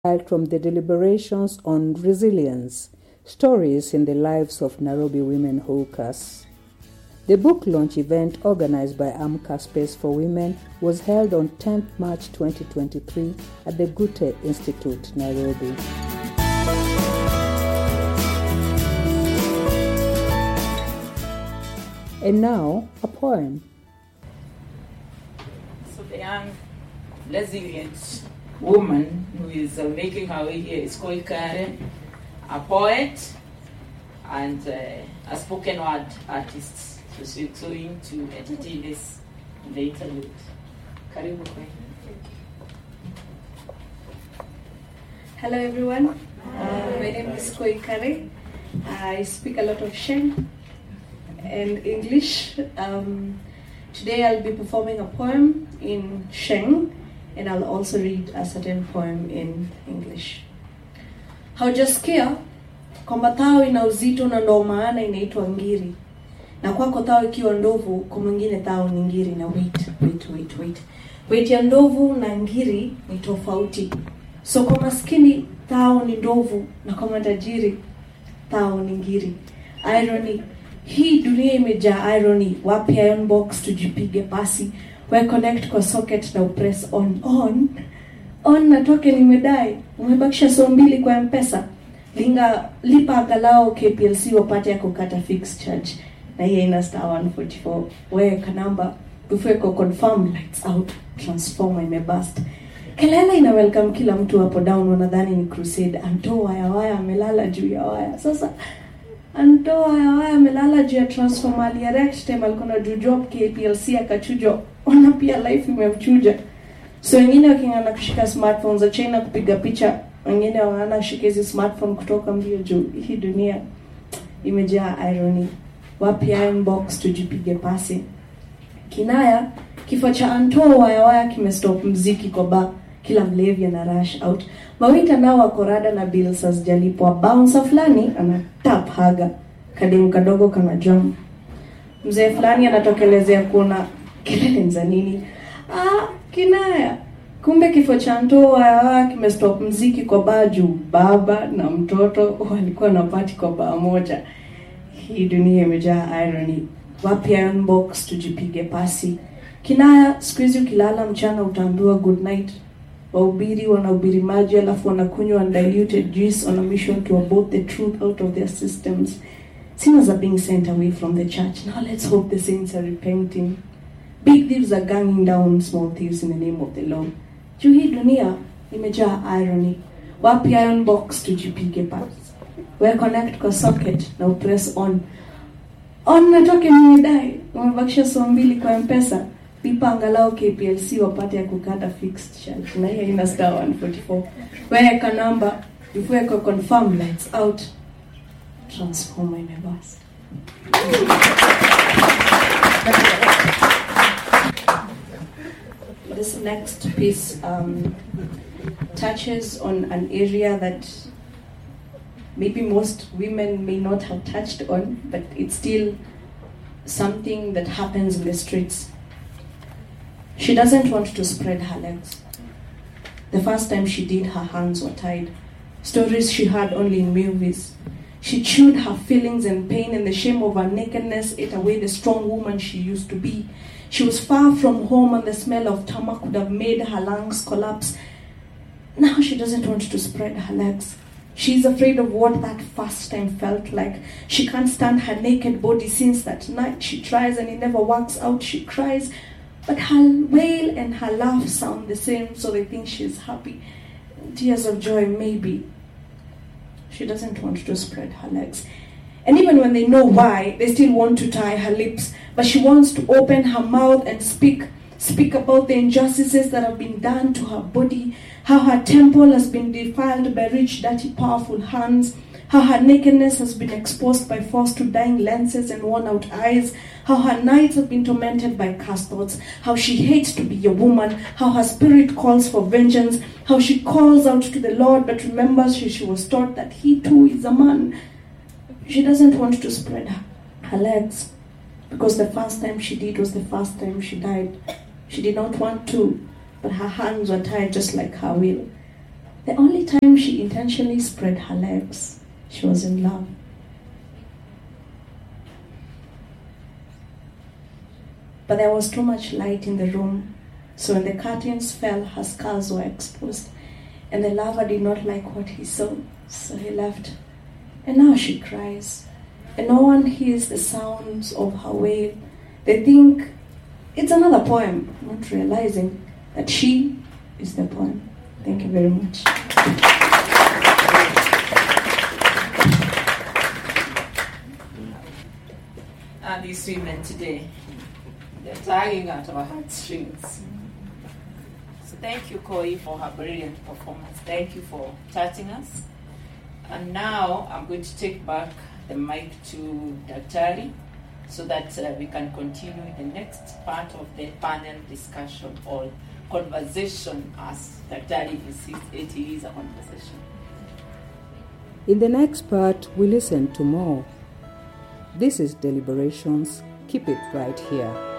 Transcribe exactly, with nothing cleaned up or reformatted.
from the deliberations on resilience, stories in the lives of Nairobi women hawkers. The book launch event organized by Amka Space for Women was held on tenth March twenty twenty-three at the Goethe Institute, Nairobi. And now, a poem. So the young, resilient woman who is uh, making her way here is called Karen, a poet and uh, a spoken word artist. So she's going to entertain us in the interlude. Karibu kwa. Hello everyone, uh, my name is Koi Kare. I speak a lot of Sheng and English. Um, today I'll be performing a poem in Sheng and I'll also read a certain poem in English. Haujasikia kwamba tao ina uzito na ndo maana inaitwa ngiri. Na kwako tao ikiwa ndovu, kwa mwingine tao ni ngiri. Na wait, wait, wait, wait. Wait ya ndovu na ngiri ni tofauti. So kwa maskini tao ni ndovu na kwa matajiri tao ni ngiri. Irony. Hii dunia imejaa irony. Wapi iron box tujipige pasi. We connect kwa socket na upress on. On. On na token imedai. Umebakisha so mbili kwa M-Pesa. Linga lipa agalao K P L C wapate ya kukata fixed charge. Na hiya ina star one forty-four. Weka namba. Before ko confirm lights out. Transformer imebust. Kelele ina welcome kila mtu hapo down. Wanadhani ni crusade. Anto waya waya amelala juu ya waya. Sasa Anto waya waya amelala juu ya transformer. Aliyarect time alikuwa juu job K P L C akachujo. Ona pia life imemchuja. So wengine wakingana kushika smartphones za China kupiga picha. Wengine wanaana shikezi smartphone kutoka mbio juu. Hii dunia imejaa irony. Wapi iron box tujipige pasi. Kinaya, kifo cha Anto waya waya kimestop mziki kwa ba. Kila mlevi na rush out. Mawita nao wako rada na bills hazijalipwa. Bouncer fulani ana tap haga. Kademu kadogo kana jump. Mzee fulani anatokelezea kuna kelele za nini? Ah, kinaya. Kumbe kifo cha Anto waya waya kimestop mziki kwa ba juu. Baba na mtoto walikuwa na party kwa ba moja. Hii dunia imejaa irony. Wapi iron box tujipige pasi. Kinaya, siku hizi ukilala mchana utaambiwa good night. Wahubiri wanahubiri maji alafu wanakunywa undiluted juice on a mission to abort the truth out of their systems. Sinners are being sent away from the church. Now let's hope the saints are repenting. Big thieves are ganging down small thieves in the name of the Lord. Juu hii dunia imejaa irony. Wapi iron box tujipige pasi. We connect kwa socket na upress on. On na token imedai. Umebakisha so mbili kwa M-Pesa. Lipa angalau K P L C wapate ya kukata fixed charge. Na hiya ina star one forty-four. Weka namba. Before you confirm lights out. Transformer imebust. This next piece um, touches on an area that maybe most women may not have touched on, but it's still something that happens in the streets. She doesn't want to spread her legs. The first time she did, her hands were tied. Stories she heard only in movies. She chewed her feelings and pain, and the shame of her nakedness ate away the strong woman she used to be. She was far from home, and the smell of tarmac could have made her lungs collapse. Now she doesn't want to spread her legs. She's afraid of what that first time felt like. She can't stand her naked body since that night. She tries and it never works out. She cries, but her wail and her laugh sound the same, so they think she's happy. Tears of joy, maybe. She doesn't want to spread her legs. And even when they know why, they still want to tie her lips. But she wants to open her mouth and speak. Speak about the injustices that have been done to her body. How her temple has been defiled by rich, dirty, powerful hands. How her nakedness has been exposed by force to dying lenses and worn-out eyes. How her nights have been tormented by cursed thoughts. How she hates to be a woman. How her spirit calls for vengeance. How she calls out to the Lord but remembers she, she was taught that he too is a man. She doesn't want to spread her, her legs because the first time she did was the first time she died. She did not want to, but her hands were tied just like her will. The only time she intentionally spread her legs, she was in love. But there was too much light in the room, so when the curtains fell, her scars were exposed, and the lover did not like what he saw, so he left. And now she cries, and no one hears the sounds of her wail. They think it's another poem, not realizing that she is the poem. Thank you very much. And these women today, they're tugging at our heartstrings. So thank you, Koi, for her brilliant performance. Thank you for touching us. And now I'm going to take back the mic to Daktari so that uh, we can continue the next part of the panel discussion or conversation, as Daktari insists it is a conversation. In the next part, we listen to more. This is Deliberations. Keep it right here.